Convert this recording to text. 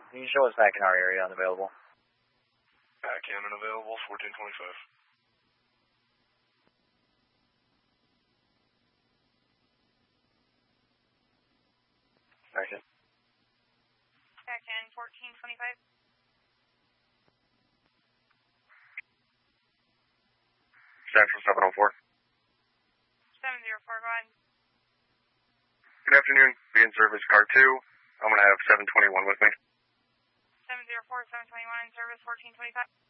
Can you show us back in our area unavailable? Back in unavailable, 1425. Back in. Back in 1425. Central 704. 704, go ahead. Good afternoon. Be in service car 2. I'm going to have 721 with me. 704, 721 in service, 1425.